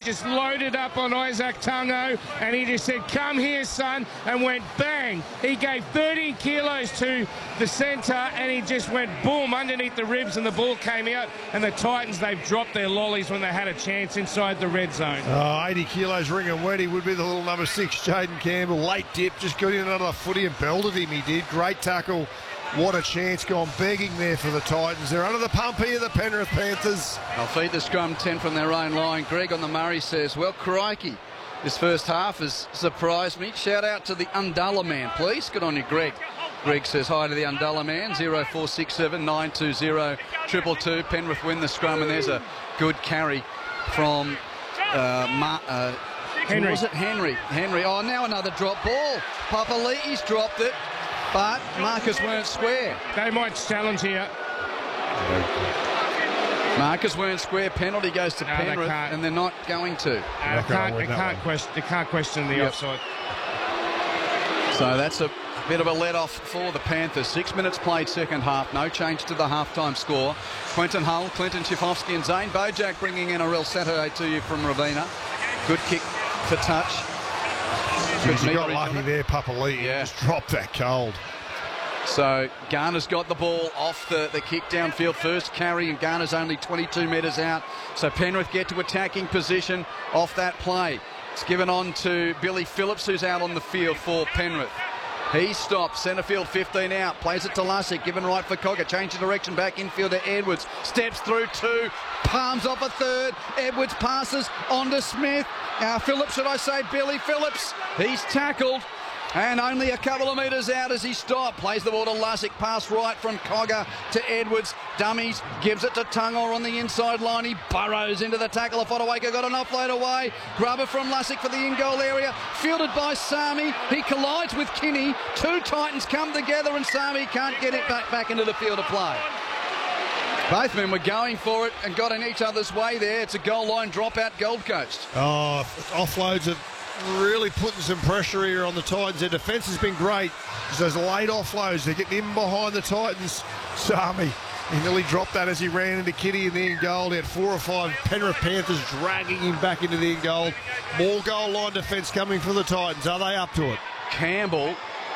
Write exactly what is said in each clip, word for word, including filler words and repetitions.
just loaded up on Isaac Tungo, and he just said, come here, son, and went bang. He gave thirteen kilos to the centre, and he just went boom underneath the ribs, and the ball came out, and the Titans, they've dropped their lollies when they had a chance inside the red zone. Oh, eighty kilos ring and wet. He would be the little number six, Jaden Campbell. Late dip, just got in another footy and belted him, he did. Great tackle. What a chance gone begging there for the Titans. They're under the pump here, the Penrith Panthers. They'll feed the scrum ten from their own line. Greg on the Murray says, well, crikey, this first half has surprised me. Shout out to the Undalla man, please. Good on you, Greg. Greg says hi to the Undalla man. zero four six seven nine two zero two two two. Penrith win the scrum, and there's a good carry from uh, Ma uh, Henry. Was it Henry? Henry. Oh, now another drop ball. Papali'i's dropped it, but Marcus weren't square. They might challenge here. Marcus weren't square. Penalty goes to No, they Penrith, can't. and they're not going to. Uh, they Not gonna can't, win they that can't, one. question, they can't question the Yep. offside. So that's a bit of a let-off for the Panthers. Six minutes played second half. No change to the halftime score. Quentin Hull, Clinton Chifovsky and Zane Bojack bringing in a real Saturday to you from Ravenna. Good kick for touch. Jeez, Good you got meterage lucky on it. there, Papali'i. Yeah. Just dropped that cold. So Garner's got the ball off the, the kick downfield. First carry, and Garner's only twenty-two metres out. So Penrith get to attacking position off that play. It's given on to Billy Phillips, who's out on the field for Penrith. He stops, centre field fifteen out, plays it to Lussick, given right for Cogger, change of direction, back infield to Edwards, steps through two, palms off a third, Edwards passes on to Smith, uh, Phillips, should I say, Billy Phillips, he's tackled, and only a couple of metres out as he stopped, plays the ball to Lussick, pass right from Cogger to Edwards, dummies, gives it to Tungo on the inside line, he burrows into the tackle, Fodawaker got an offload away, grubber from Lussick for the in-goal area, fielded by Sami, he collides with Kinney, two Titans come together and Sami can't get it back, back into the field of play. Both men were going for it and got in each other's way there. It's a goal line dropout, Gold Coast. Oh, offloads have really putting some pressure here on the Titans. Their defence has been great. Just those late offloads, they're getting in behind the Titans. Sami, he nearly dropped that as he ran into Kitty in the end goal. He had four or five Penrith Panthers dragging him back into the end goal. More goal line defence coming for the Titans. Are they up to it? Campbell,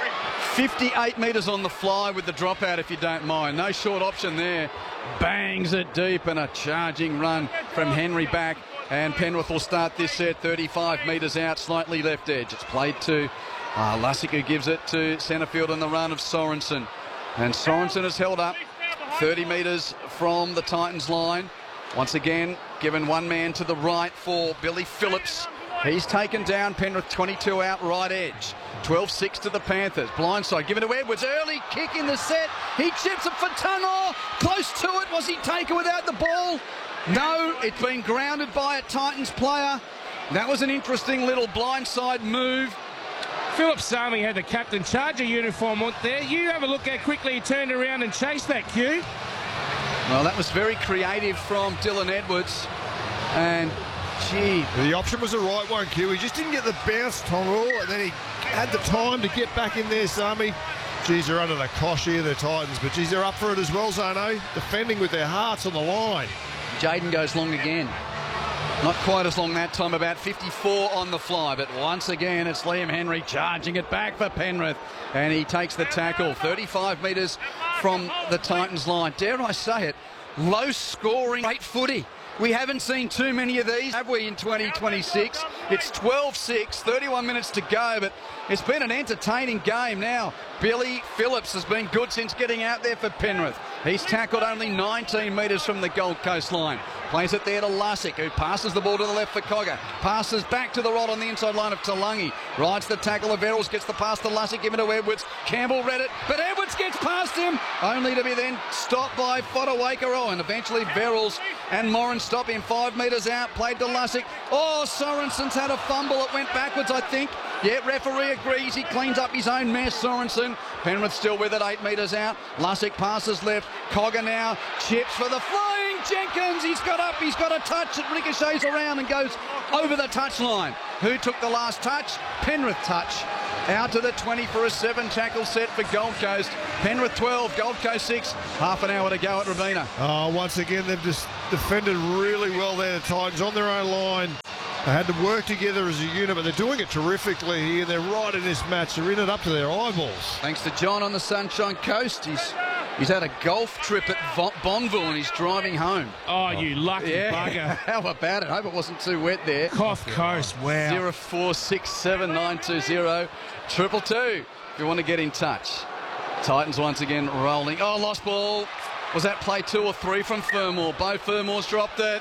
fifty-eight metres on the fly with the dropout, if you don't mind. No short option there. Bangs it deep, and a charging run from Henry back. And Penrith will start this set thirty-five metres out, slightly left edge. It's played to uh, Lussick, who gives it to centre field on the run of Sorensen. And Sorensen is held up thirty metres from the Titans line. Once again, given one man to the right for Billy Phillips. He's taken down. Penrith twenty-two out, right edge. twelve six to the Panthers. Blindside given to Edwards. Early kick in the set. He chips it for Tungo. Close to it. Was he taken without the ball? No, it's been grounded by a Titans player. That was an interesting little blindside move. Philip Sami had the captain charger uniform on there. You have a look how quickly he turned around and chased that cue. Well, that was very creative from Dylan Edwards. And, gee, The option was the right one, Q. He just didn't get the bounce, Tonga, and then he had the time to get back in there, Sami. Geez, they're under the cosh here, the Titans, but geez, they're up for it as well, Zano. Defending with their hearts on the line. Jaden goes long again. Not quite as long that time, about fifty-four on the fly, but once again it's Liam Henry charging it back for Penrith, and he takes the tackle thirty-five metres from the Titans line. Dare I say it, low scoring, great footy. We haven't seen too many of these, have we, in twenty twenty-six? It's twelve six, thirty-one minutes to go, but it's been an entertaining game now. Billy Phillips has been good since getting out there for Penrith. He's tackled only nineteen metres from the Gold Coast line. Plays it there to Lussick, who passes the ball to the left for Cogger. Passes back to the right on the inside line of Talangi. Rides the tackle of Verrills, gets the pass to Lussick, given to Edwards. Campbell read it, but Edwards gets past him, only to be then stopped by Fodawaker. And eventually Verrills and Moran stop him five metres out. Played to Lussick. Oh, Sorensen's had a fumble. It went backwards, I think. Yeah, referee agrees. He cleans up his own mess, Sorensen. Penrith still with it, eight metres out. Lussick passes left. Cogger now chips for the flying Jenkins. He's got up, he's got a touch. It ricochets around and goes over the touchline. Who took the last touch? Penrith touch. Out to the twenty for a seven tackle set for Gold Coast. Penrith twelve, Gold Coast six. Half an hour to go at Ravenna. Oh, once again, they've just defended really well there, the Titans, on their own line. They had to work together as a unit, but they're doing it terrifically here. They're right in this match. They're in it up to their eyeballs. Thanks to John on the Sunshine Coast. He's he's had a golf trip at Vo- Bonneville and he's driving home. Oh, you lucky Yeah. bugger. How about it? Hope it wasn't too wet there. Cough Coast, wow. Zero four six seven nine two zero triple two. If you want to get in touch. Titans once again rolling. Oh, lost ball. Was that play two or three from Fermor? Bo Fermor's dropped it.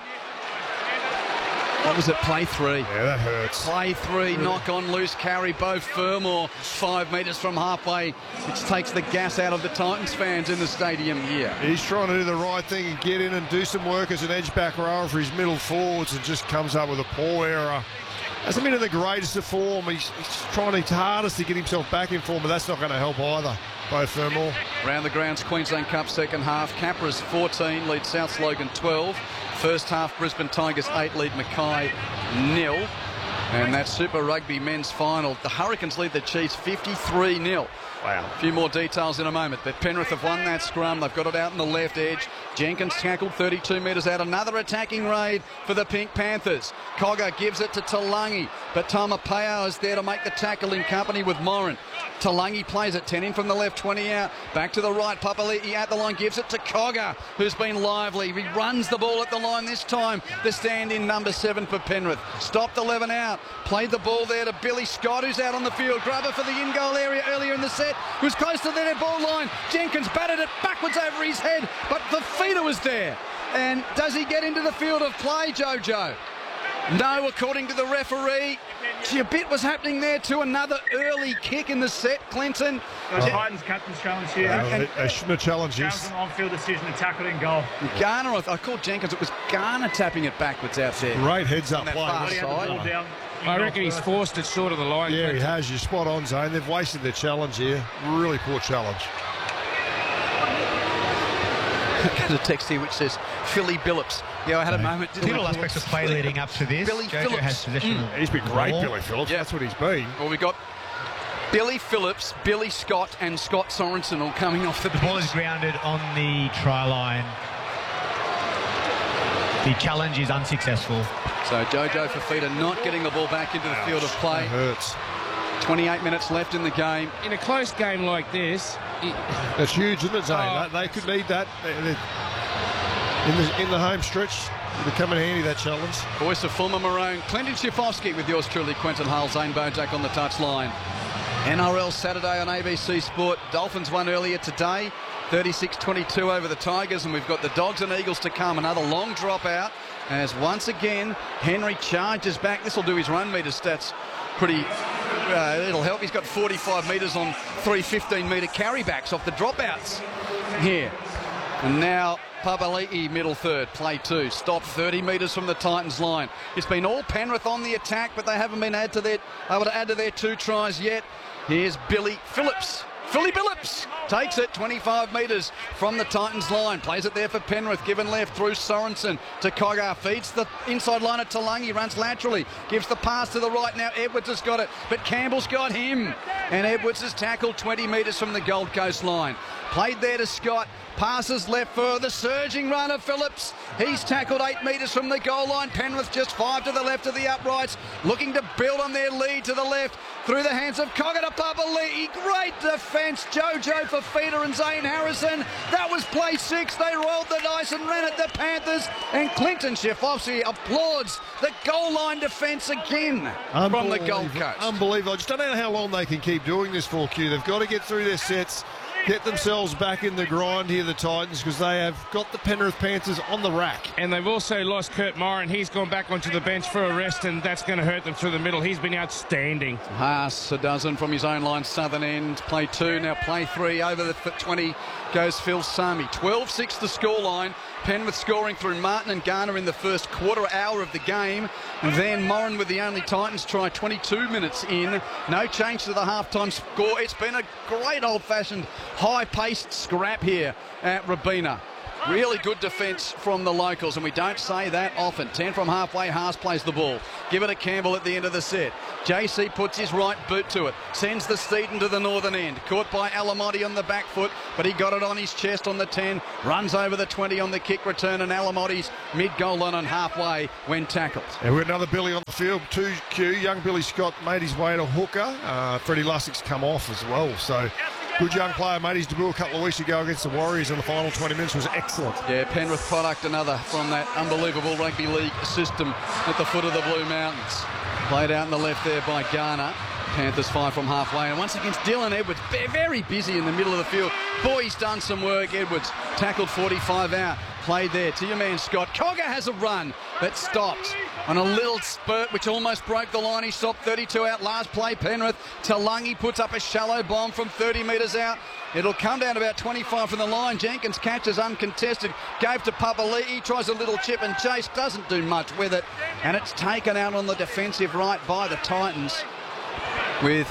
What was it? Play three. Yeah, that hurts. Play three, knock on loose carry. Bo Fermor, five metres from halfway, which takes the gas out of the Titans fans in the stadium here. He's trying to do the right thing and get in and do some work as an edge back rower for his middle forwards, and just comes up with a poor error. Hasn't been in the greatest of form. He's, he's trying his hardest to get himself back in form, but that's not going to help either. Bo Fermor. Round the grounds, Queensland Cup second half. Capras fourteen, lead South Logan twelve. First half, Brisbane Tigers eight, lead Mackay nil. And that Super Rugby men's final, the Hurricanes lead the Chiefs fifty-three nil. Wow. A few more details in a moment, but Penrith have won that scrum. They've got it out on the left edge. Jenkins tackled thirty-two metres out. Another attacking raid for the Pink Panthers. Cogger gives it to Talangi, but Tamapao is there to make the tackle in company with Moran. Talangi plays it, ten in from the left, twenty out. Back to the right, Papali'i at the line, gives it to Cogger, who's been lively. He runs the ball at the line this time. The stand-in number seven for Penrith. Stopped eleven out. Played the ball there to Billy Scott, who's out on the field. Grubber for the in-goal area earlier in the set. Was close to their ball line. Jenkins batted it backwards over his head, but the feeder was there. And does he get into the field of play, Jojo? No, according to the referee. Gee, a bit was happening there too. Another early kick in the set, Clinton. The Titans captain's challenge here. Uh, And they, they shouldn't have challenged that this. was an on-field decision to tackle it in goal. Garner, I, th- I called Jenkins, it was Garner tapping it backwards out there. Great heads-up On that play. far He had the side. ball down in I goal reckon he's first. forced it short of the line. Yeah, he has. You're spot on, Zane. They've wasted their challenge here. Really poor challenge. Got a text here which says Philly Billups. Yeah, I had a moment. Did all aspects of play leading up to this. Billy Jojo Phillips. has possession. Mm. He's been great, Ball. Billy Phillips. Yeah. That's what he's been. Well, we got Billy Phillips, Billy Scott, and Scott Sorensen all coming off the The ball is bench. grounded on the try line. The challenge is unsuccessful. So Jojo Fafita not getting the ball back into the field of play. That hurts. twenty-eight minutes left in the game. In a close game like this, it, That's huge, isn't it, Zane? Oh. They, they could need that. They, they, in, the, in the home stretch, it'll come in handy, that challenge. Voice of former Maroon, Clinton Schifofsky with yours truly, Quentin Hull, Zane Bojack on the touchline. N R L Saturday on A B C Sport. Dolphins won earlier today, thirty-six twenty-two over the Tigers, and we've got the Dogs and Eagles to come. Another long dropout as once again Henry charges back. This will do his run metre stats pretty. Uh, it'll help. He's got forty-five metres on three fifteen metre carrybacks off the dropouts here. And now Papali'i, middle third, play two. Stop thirty metres from the Titans line. It's been all Penrith on the attack, but they haven't been add to their, able to add to their two tries yet. Here's Billy Phillips. Philly Billups takes it twenty-five metres from the Titans line. Plays it there for Penrith. Given left through Sorensen to Cogger. Feeds the inside line at Talangi. Runs laterally. Gives the pass to the right. Now Edwards has got it. But Campbell's got him. And Edwards has tackled twenty metres from the Gold Coast line. Played there to Scott. Passes left for the surging runner Phillips. He's tackled eight metres from the goal line. Penrith just five to the left of the uprights. Looking to build on their lead to the left. Through the hands of Cogger to Papali'i. Great defence. Jojo Fafita and Zane Harrison. That was play six. They rolled the dice and ran at the Panthers. And Clinton Schifofsky applauds the goal line defence again from the Gold Coast. Unbelievable. I just don't know how long they can keep doing this for, Q. They've got to get through their sets, get themselves back in the grind here, the Titans, because they have got the Penrith Panthers on the rack. and they've also lost Kurt Moran. He's gone back onto the bench for a rest, and that's going to hurt them through the middle. He's been outstanding. Haas a dozen from his own line, southern end. Play two, now play three. Over the twenty goes Phil Sami. twelve six the scoreline. Penrith scoring through Martin and Garner in the first quarter hour of the game. And then Moran with the only Titans try twenty-two minutes in. No change to the halftime score. It's been a great old-fashioned high-paced scrap here at Robina. Really good defence from the locals, and we don't say that often. ten from halfway, Haas plays the ball. Give it to Campbell at the end of the set. J C puts his right boot to it. Sends the steed into the northern end. Caught by Alamotti on the back foot, but he got it on his chest on the ten. Runs over the twenty on the kick return, and Alamotti's mid-goal line on halfway when tackled. And we've got another Billy on the field, two Q. Young Billy Scott made his way to hooker. Uh, Freddie Lussick's come off as well, so good young player. Made his debut a couple of weeks ago against the Warriors in the final twenty minutes. Was excellent. Yeah, Penrith product, another from that unbelievable rugby league system at the foot of the Blue Mountains. Played out in the left there by Garner. Panthers five from halfway, and once against Dylan Edwards, very busy in the middle of the field. Boy, he's done some work. Edwards tackled forty-five out, played there to your man Scott. Cogger has a run that stopped on a little spurt which almost broke the line. He stopped thirty-two out last play. Penrith, Talangi puts up a shallow bomb from thirty metres out. It'll come down about twenty-five from the line. Jenkins catches uncontested, gave to Papali'i. He tries a little chip and chase, doesn't do much with it, and it's taken out on the defensive right by the Titans, with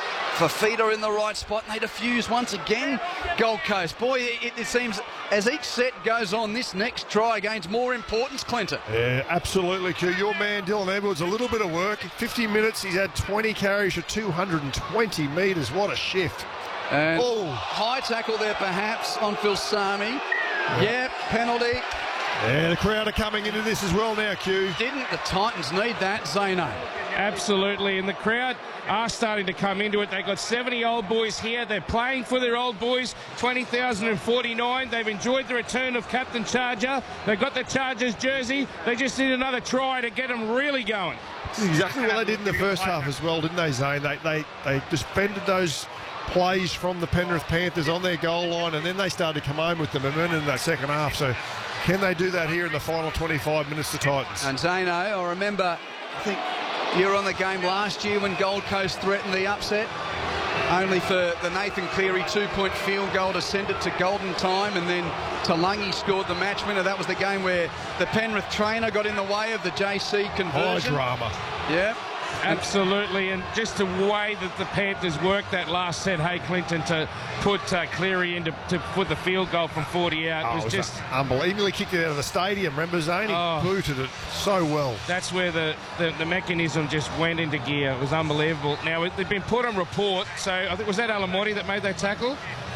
Fafita in the right spot, and they defuse once again. Gold Coast, boy, it, it seems as each set goes on, this next try gains more importance, Clinton. Yeah, absolutely, Q. Your man Dylan Edwards, a little bit of work. fifty minutes, he's had twenty carries for two hundred twenty metres. What a shift. And oh. High tackle there perhaps on Phil Sami. Yep, penalty. Yeah, the crowd are coming into this as well now, Q. Didn't the Titans need that, Zeno? Absolutely, and the crowd are starting to come into it. They've got seventy old boys here. They're playing for their old boys. twenty thousand forty-nine. They've enjoyed the return of Captain Charger. They've got the Chargers jersey. They just need another try to get them really going. This is exactly what they did in the first half as well, didn't they, Zane? They, they, they defended those plays from the Penrith Panthers on their goal line, and then they started to come home with the momentum in that second half. So can they do that here in the final twenty-five minutes to Titans? And Zeno, I remember, I think you were on the game last year when Gold Coast threatened the upset, only for the Nathan Cleary two-point field goal to send it to golden time, and then Talangi scored the match winner. That was the game where the Penrith trainer got in the way of the J C conversion. High drama. Yeah. Absolutely, and just the way that the Panthers worked that last set, hey, Clinton, to put uh, Cleary in to, to put the field goal from forty out Oh, was, was just... unbelievable. He kicked it out of the stadium. Remember, Zane? He Oh. booted it so well. That's where the, the, the mechanism just went into gear. It was unbelievable. Now, it, they've been put on report, so I think, was that Alamotti that made that tackle?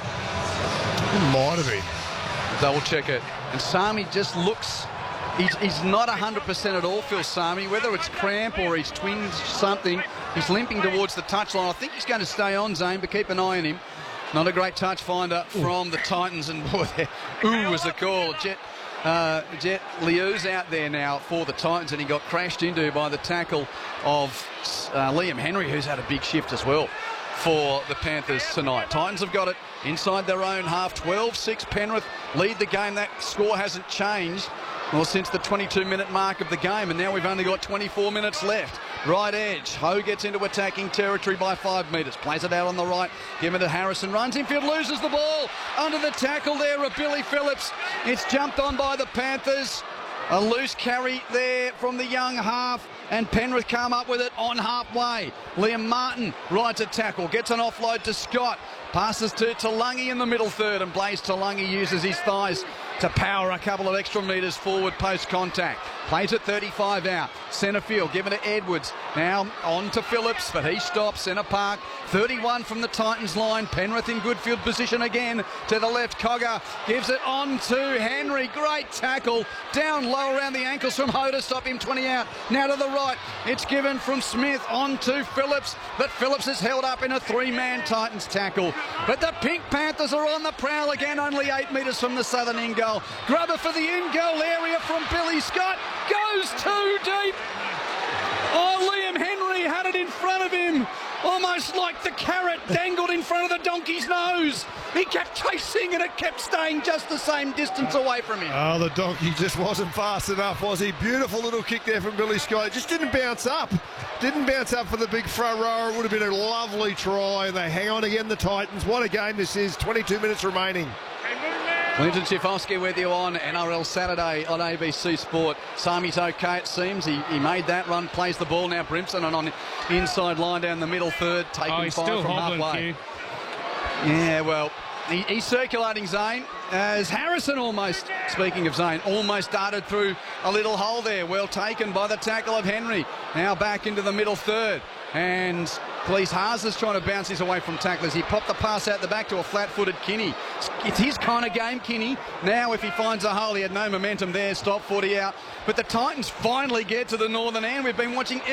It might have been. Double check it. And Sami just looks... He's, he's not one hundred percent at all, Phil Sami. Whether it's cramp or he's twinged something, he's limping towards the touchline. I think he's going to stay on, Zane, but keep an eye on him. Not a great touch finder from the Titans, and boy, ooh was the call. Jet, uh, Jet Liu's out there now for the Titans, and he got crashed into by the tackle of uh, Liam Henry, who's had a big shift as well for the Panthers tonight. Titans have got it inside their own half. twelve six Penrith lead the game. That score hasn't changed well since the twenty-two minute mark of the game, and now we've only got twenty-four minutes left. Right edge, Ho gets into attacking territory by five metres, plays it out on the right, give it to Harrison, runs infield, loses the ball, under the tackle there of Billy Phillips. It's jumped on by the Panthers. A loose carry there from the young half, and Penrith come up with it on halfway. Liam Martin rides a tackle, gets an offload to Scott, passes to Talangi in the middle third, and Blaze Talangi uses his thighs to power a couple of extra metres forward post-contact. Plays at thirty-five out. Centre field, given to Edwards. Now on to Phillips, but he stops. Centre park, thirty-one from the Titans line. Penrith in good field position again. To the left, Cogger gives it on to Henry. Great tackle. Down low around the ankles from Ho to stop him, twenty out. Now to the right. It's given from Smith on to Phillips, but Phillips is held up in a three-man Titans tackle. But the Pink Panthers are on the prowl again, only eight metres from the southern end goal. Grubber for the in-goal area from Billy Scott. Goes too deep. Oh, Liam Henry had it in front of him, almost like the carrot dangled in front of the donkey's nose. He kept chasing and it kept staying just the same distance away from him. Oh, the donkey just wasn't fast enough, was he? Beautiful little kick there from Billy Scott. It just didn't bounce up. Didn't bounce up for the big front rower. It would have been a lovely try, and they hang on again, the Titans. What a game this is. twenty-two minutes remaining. Clinton Schifowski with you on N R L Saturday on A B C Sport. Sami's okay, it seems. He, he made that run, plays the ball now. Brimson and on inside line down the middle third, taking Oh, he's five still from hobbling, halfway. Q. Yeah, well, he, he's circulating, Zane. as Harrison almost, speaking of Zane, almost darted through a little hole there. Well taken by the tackle of Henry. Now back into the middle third. And Cleese Haas is trying to bounce this away from tacklers. He popped the pass out the back to a flat-footed Kinney. It's his kind of game, Kinney. Now if he finds a hole, he had no momentum there. Stop footy out. But the Titans finally get to the northern end. We've been watching